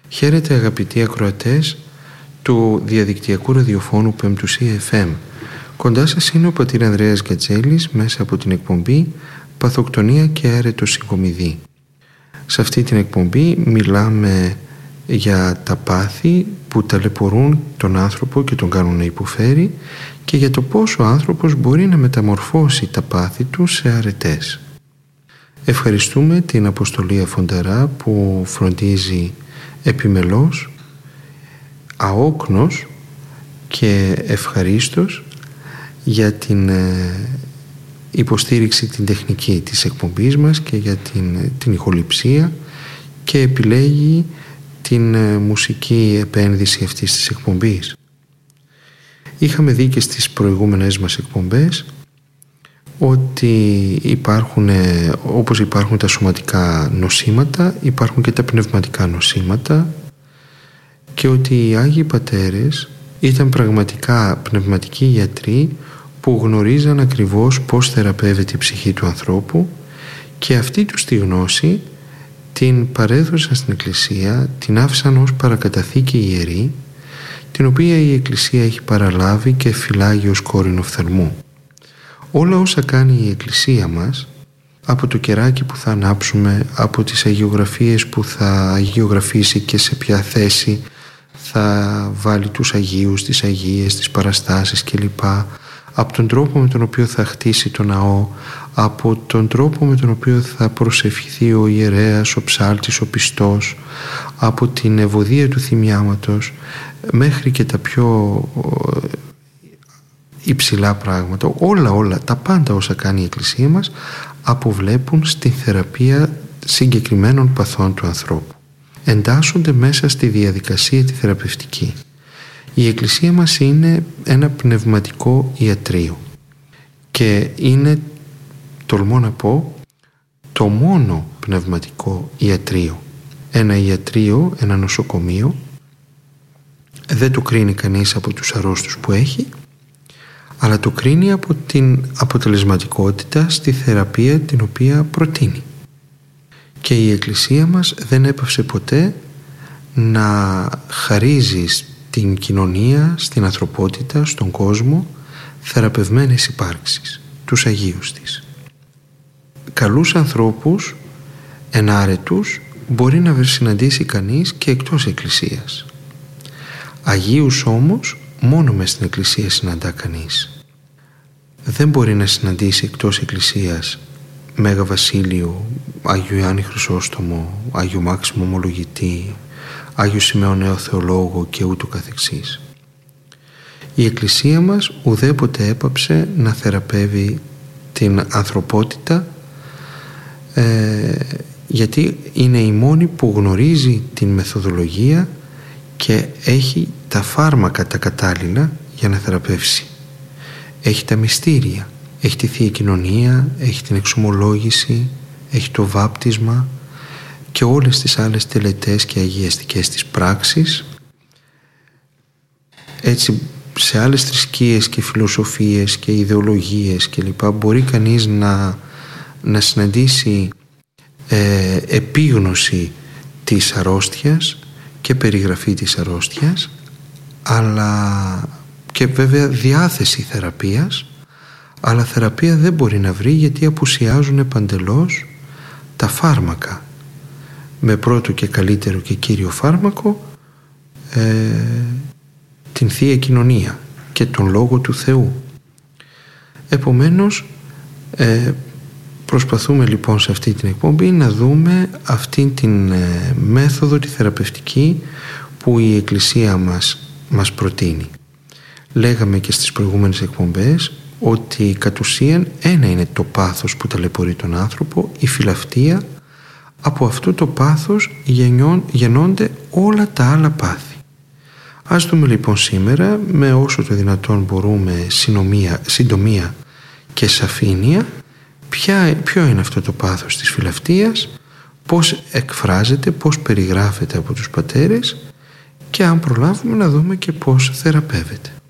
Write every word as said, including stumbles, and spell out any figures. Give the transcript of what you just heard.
Χαίρετε αγαπητοί ακροατές του διαδικτυακού ραδιοφώνου Πεμπτουσία εφ εμ. Κοντά σας είναι ο πατήρ Ανδρέας Γκατζέλης μέσα από την εκπομπή Παθοκτονία και Άρετο Συγκομιδή. Σε αυτή την εκπομπή μιλάμε για τα πάθη που ταλαιπωρούν τον άνθρωπο και τον κάνουν να υποφέρει και για το πώς ο άνθρωπος μπορεί να μεταμορφώσει τα πάθη του σε αρετές. Ευχαριστούμε την Αποστολή Αφονταρά που φροντίζει επιμελώς, αόκνος και ευχαρίστως για την υποστήριξη την τεχνική της εκπομπής μας και για την, την ηχοληψία, και επιλέγει την μουσική επένδυση αυτής της εκπομπής. Είχαμε δει και στις προηγούμενες μας εκπομπές ότι υπάρχουν, όπως υπάρχουν τα σωματικά νοσήματα, υπάρχουν και τα πνευματικά νοσήματα, και ότι οι Άγιοι Πατέρες ήταν πραγματικά πνευματικοί γιατροί που γνωρίζαν ακριβώς πώς θεραπεύεται η ψυχή του ανθρώπου, και αυτή τους τη γνώση την παρέδωσαν στην Εκκλησία, την άφησαν ως παρακαταθήκη ιερή, την οποία η Εκκλησία έχει παραλάβει και φυλάγει ως κόρηνο φθαλμού. Όλα όσα κάνει η Εκκλησία μας, από το κεράκι που θα ανάψουμε, από τις αγιογραφίες που θα αγιογραφήσει και σε ποια θέση θα βάλει τους Αγίους, τις Αγίες, τις παραστάσεις κλπ., από τον τρόπο με τον οποίο θα χτίσει το ναό, από τον τρόπο με τον οποίο θα προσευχηθεί ο ιερέας, ο ψάλτης, ο πιστός, από την ευωδία του θυμιάματος μέχρι και τα πιο υψηλά πράγματα, όλα όλα, τα πάντα όσα κάνει η Εκκλησία μας αποβλέπουν στην θεραπεία συγκεκριμένων παθών του ανθρώπου. Εντάσσονται μέσα στη διαδικασία τη θεραπευτική. Η Εκκλησία μας είναι ένα πνευματικό ιατρείο και είναι, τολμώ να πω, το μόνο πνευματικό ιατρείο. Ένα ιατρείο, ένα νοσοκομείο δεν το κρίνει κανείς από τους αρρώστους που έχει, αλλά το κρίνει από την αποτελεσματικότητα στη θεραπεία την οποία προτείνει. Και η Εκκλησία μας δεν έπαυσε ποτέ να χαρίζει στην κοινωνία, στην ανθρωπότητα, στον κόσμο θεραπευμένες υπάρξεις, τους Αγίους της. Καλούς ανθρώπους ενάρετους μπορεί να συναντήσει κανείς και εκτός Εκκλησίας. Αγίους όμως μόνο μες στην Εκκλησία συναντά κανείς. Δεν μπορεί να συναντήσει εκτός Εκκλησίας Μέγα Βασίλειο, Άγιο Ιωάννη Χρυσόστομο, Άγιο Μάξιμο Ομολογητή, Άγιο Σημαίον Νέο Θεολόγο και ούτω καθεξής. Η Εκκλησία μας ουδέποτε έπαψε να θεραπεύει την ανθρωπότητα, ε, γιατί είναι η μόνη που γνωρίζει την μεθοδολογία και έχει τα φάρμακα τα κατάλληλα για να θεραπεύσει. Έχει τα μυστήρια, έχει τη Θεία Κοινωνία, έχει την εξομολόγηση, έχει το βάπτισμα και όλες τις άλλες τελετές και αγιαστικές της πράξεις. Έτσι, σε άλλες θρησκείες και φιλοσοφίες και ιδεολογίες και λοιπά μπορεί κανείς να, να συναντήσει ε, επίγνωση της αρρώστιας και περιγραφή της αρρώστιας, αλλά και βέβαια διάθεση θεραπείας, αλλά θεραπεία δεν μπορεί να βρει γιατί απουσιάζουν παντελώς τα φάρμακα, με πρώτο και καλύτερο και κύριο φάρμακο ε, την Θεία Κοινωνία και τον Λόγο του Θεού. Επομένως ε, προσπαθούμε λοιπόν σε αυτή την εκπομπή να δούμε αυτή την ε, μέθοδο τη θεραπευτική που η Εκκλησία μας, μας προτείνει. Λέγαμε και στις προηγούμενες εκπομπές ότι κατ' ουσίαν ένα είναι το πάθος που ταλαιπωρεί τον άνθρωπο, η φιλαυτία. Από αυτό το πάθος γεννιών, γεννώνται όλα τα άλλα πάθη. Ας δούμε λοιπόν σήμερα, με όσο το δυνατόν μπορούμε συνομία, συντομία και σαφήνεια, ποια, ποιο είναι αυτό το πάθος της φιλαυτίας, πώς εκφράζεται, πώς περιγράφεται από τους πατέρες, και αν προλάβουμε να δούμε και πώς θεραπεύεται.